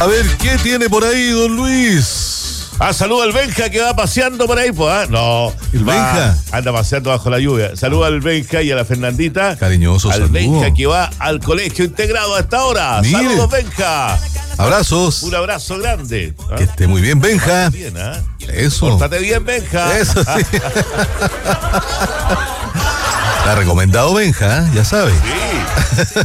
A ver, ¿qué tiene por ahí, don Luis? Saluda al Benja que va paseando por ahí, pues. No. ¿El Benja? Anda paseando bajo la lluvia. Saluda al Benja y a la Fernandita. Cariñoso al saludo. Benja que va al colegio integrado a esta hora. Mire. Saludos, Benja. Abrazos. Un abrazo grande. Que esté muy bien, Benja. Bien, Eso. Pórtate bien, Benja. Eso sí. Está recomendado, Benja, ya sabe. Sí.